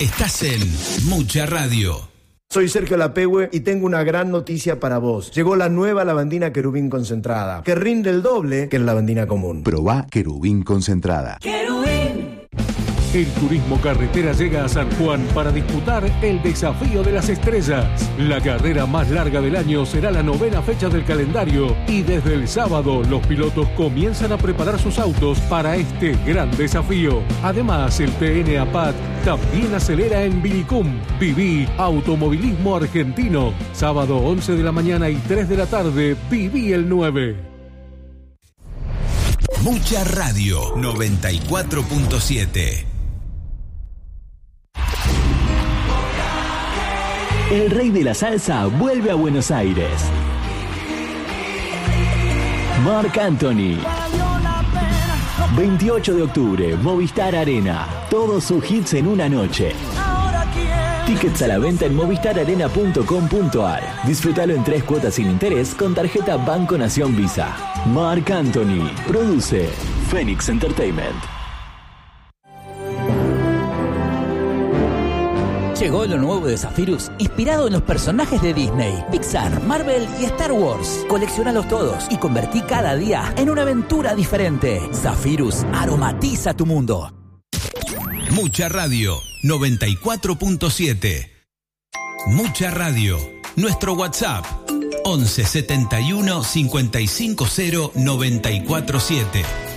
Estás en Mucha Radio. Soy Sergio Lapehue y tengo una gran noticia para vos. Llegó la nueva lavandina Querubín concentrada, que rinde el doble que la lavandina común. Probá Querubín concentrada. El turismo carretera llega a San Juan para disputar el Desafío de las Estrellas. La carrera más larga del año será la 9ª fecha del calendario y desde el sábado los pilotos comienzan a preparar sus autos para este gran desafío. Además, el TN APAT también acelera en Vilicum. Viví Automovilismo Argentino. Sábado 11 de la mañana y 3 de la tarde, viví el 9. Mucha Radio 94.7. El rey de la salsa vuelve a Buenos Aires. Marc Anthony. 28 de octubre, Movistar Arena. Todos sus hits en una noche. Tickets a la venta en movistararena.com.ar. Disfrútalo en 3 cuotas sin interés con tarjeta Banco Nación Visa. Marc Anthony. Produce Phoenix Entertainment. Llegó lo nuevo de Zephyrus, inspirado en los personajes de Disney, Pixar, Marvel y Star Wars. Colecciónalos todos y convertí cada día en una aventura diferente. Zephyrus aromatiza tu mundo. Mucha Radio 94.7. Mucha Radio. Nuestro WhatsApp 11 71 550 947.